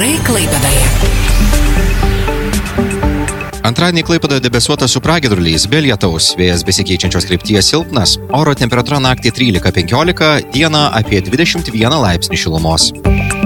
Orai Klaipėdoje. Antradienį Klaipėdoje debesuota su pragiedruliais, be lietaus, vėjas besikeičiančios krypties silpnas, oro temperatūra naktį 13-15, dieną apie 21 laipsnį šilumos.